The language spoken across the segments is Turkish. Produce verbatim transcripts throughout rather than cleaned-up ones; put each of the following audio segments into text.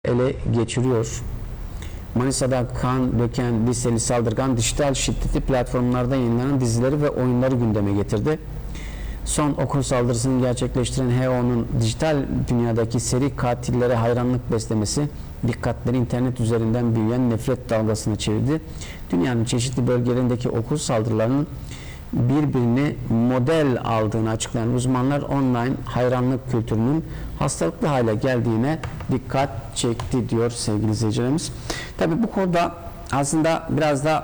ele geçiriyor. Manisa'da kan döken liseli saldırgan dijital şiddeti platformlarda yayınlanan dizileri ve oyunları gündeme getirdi. Son okul saldırısını gerçekleştiren H O'nun dijital dünyadaki seri katillere hayranlık beslemesi dikkatleri internet üzerinden büyüyen nefret dalgasına çevirdi. Dünyanın çeşitli bölgelerindeki okul saldırılarının birbirini model aldığını açıklayan uzmanlar online hayranlık kültürünün hastalıklı hale geldiğine dikkat çekti diyor sevgili izleyicilerimiz. Tabi bu konuda aslında biraz da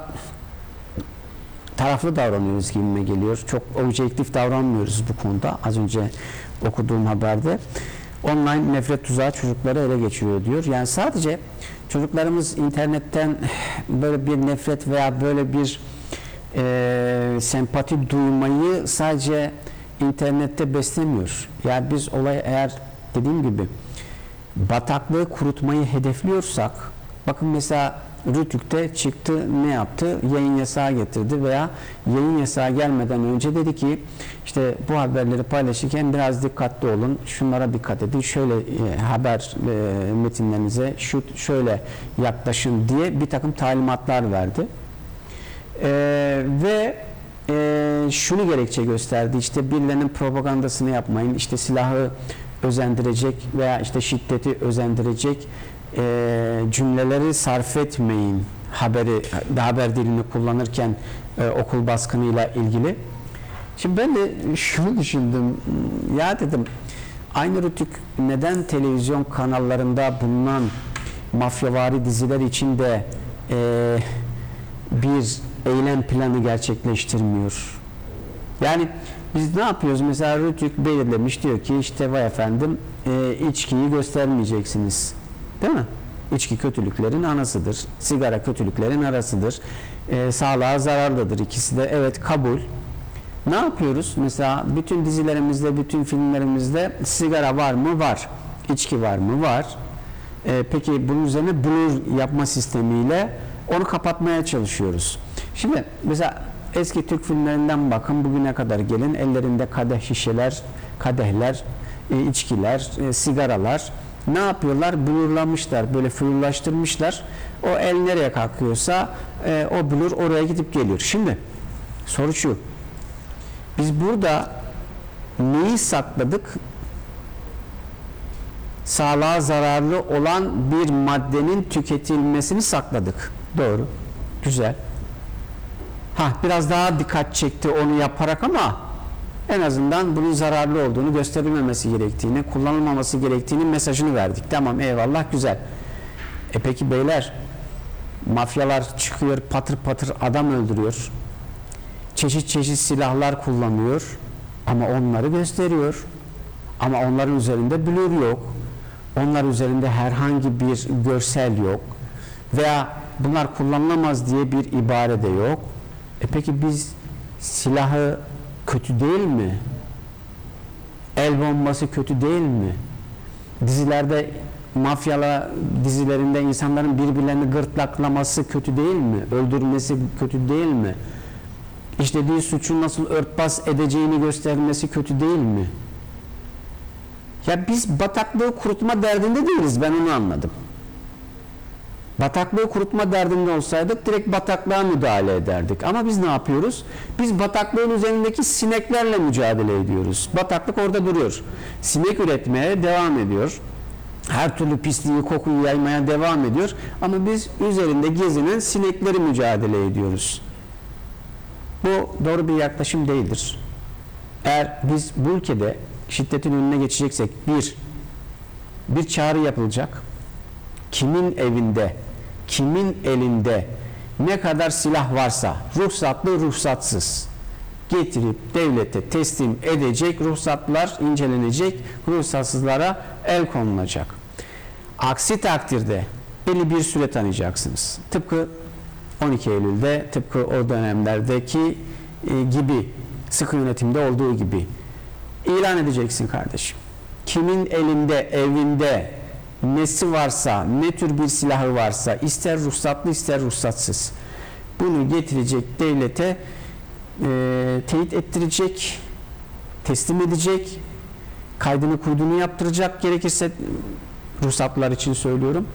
taraflı davranıyoruz gibime geliyor. Çok objektif davranmıyoruz bu konuda. Az önce okuduğum haberde online nefret tuzağı çocukları ele geçiriyor diyor. Yani sadece çocuklarımız internetten böyle bir nefret veya böyle bir e, sempati duymayı sadece internette beslemiyor. Yani biz olayı eğer dediğim gibi bataklığı kurutmayı hedefliyorsak, bakın mesela Rütük'te çıktı, ne yaptı? Yayın yasağı getirdi veya yayın yasağı gelmeden önce dedi ki işte bu haberleri paylaşırken biraz dikkatli olun, şunlara dikkat edin, şöyle e, haber e, metinlerinize şu şöyle yaklaşın diye bir takım talimatlar verdi. E, ve e, şunu gerekçe gösterdi, işte birilerinin propagandasını yapmayın, işte silahı özendirecek veya işte şiddeti özendirecek e, cümleleri sarf etmeyin haberi, haber dilini kullanırken e, okul baskınıyla ilgili. Şimdi ben de şunu düşündüm, ya dedim aynı Rütük neden televizyon kanallarında bulunan mafyavari diziler için de e, bir eylem planı gerçekleştirmiyor? Yani biz ne yapıyoruz? Mesela Rütük belirlemiş, diyor ki işte vay efendim e, içkiyi göstermeyeceksiniz. Değil mi? İçki kötülüklerin anasıdır. Sigara kötülüklerin arasıdır. E, sağlığa zararlıdır. İkisi de evet, kabul. Ne yapıyoruz? Mesela bütün dizilerimizde, bütün filmlerimizde sigara var mı? Var. İçki var mı? Var. E, peki bunun üzerine blur yapma sistemiyle onu kapatmaya çalışıyoruz. Şimdi mesela eski Türk filmlerinden bakın, bugüne kadar gelin, ellerinde kadeh şişeler, kadehler, e, içkiler, e, sigaralar. Ne yapıyorlar? Blurlamışlar, böyle flurlaştırmışlar. O el nereye kalkıyorsa e, o blur oraya gidip geliyor. Şimdi soru şu: biz burada neyi sakladık? Sağlığa zararlı olan bir maddenin tüketilmesini sakladık. Doğru. Güzel. Ha, biraz daha dikkat çekti onu yaparak ama en azından bunun zararlı olduğunu, gösterilmemesi gerektiğini, kullanılmaması gerektiğini mesajını verdik. Tamam, eyvallah, güzel. E peki beyler, mafyalar çıkıyor, patır patır adam öldürüyor. Çeşit çeşit silahlar kullanıyor ama onları gösteriyor. Ama onların üzerinde blur yok. Onlar üzerinde herhangi bir görsel yok. Veya bunlar kullanılamaz diye bir ibare de yok. E peki biz silahı kötü değil mi? El bombası kötü değil mi? Dizilerde, mafyalar dizilerinde insanların birbirlerini gırtlaklaması kötü değil mi? Öldürmesi kötü değil mi? İşlediği suçu nasıl örtbas edeceğini göstermesi kötü değil mi? Ya biz bataklığı kurutma derdinde değiliz, ben onu anladım. Bataklığı kurutma derdinde olsaydık direkt bataklığa müdahale ederdik. Ama biz ne yapıyoruz? Biz bataklığın üzerindeki sineklerle mücadele ediyoruz. Bataklık orada duruyor. Sinek üretmeye devam ediyor. Her türlü pisliği, kokuyu yaymaya devam ediyor. Ama biz üzerinde gezinen sinekleri mücadele ediyoruz. Bu doğru bir yaklaşım değildir. Eğer biz bu ülkede şiddetin önüne geçeceksek, bir, bir çağrı yapılacak. Kimin evinde, kimin elinde ne kadar silah varsa, ruhsatlı ruhsatsız, getirip devlete teslim edecek, ruhsatlar incelenecek, ruhsatsızlara el konulacak. Aksi takdirde belli bir süre tanıyacaksınız. Tıpkı on iki Eylül'de, tıpkı o dönemlerdeki e, gibi, sıkı yönetimde olduğu gibi ilan edeceksin kardeşim. Kimin elinde, evinde nesi varsa, ne tür bir silahı varsa, ister ruhsatlı ister ruhsatsız, bunu getirecek devlete, e, teyit ettirecek, teslim edecek, kaydını kuydunu yaptıracak, gerekirse ruhsatlar için söylüyorum.